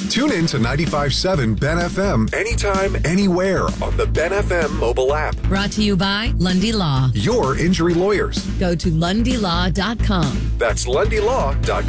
Tune in to 95.7 Ben FM anytime, anywhere on the Ben FM mobile app. Brought to you by Lundy Law. Your injury lawyers. Go to LundyLaw.com. That's LundyLaw.com.